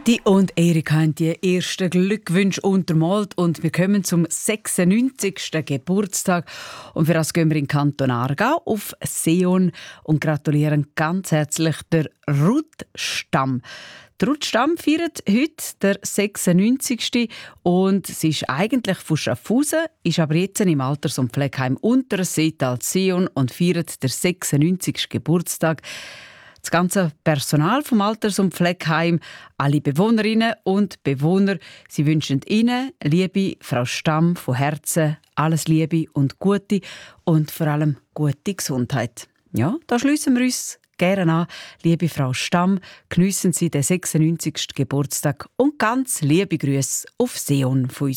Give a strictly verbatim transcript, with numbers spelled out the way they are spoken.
Riti und Erika haben die ersten Glückwünsche untermalt und wir kommen zum sechsundneunzigsten Geburtstag. Und für das gehen wir in den Kanton Aargau auf Seeon und gratulieren ganz herzlich der Ruth Stamm. Die Ruth Stamm feiert heute der sechsundneunzigsten und sie ist eigentlich von Schaffhausen, ist aber jetzt im Alters- und Pflegeheim Unterseetal Seeon und feiert den sechsundneunzigsten Geburtstag. Das ganze Personal vom Alters- und Pflegeheim, alle Bewohnerinnen und Bewohner, sie wünschen Ihnen, liebe Frau Stamm, von Herzen alles Liebe und Gute und vor allem gute Gesundheit. Ja, da schliessen wir uns gerne an. Liebe Frau Stamm, geniessen Sie den sechsundneunzigsten Geburtstag und ganz liebe Grüße auf Seeon von uns.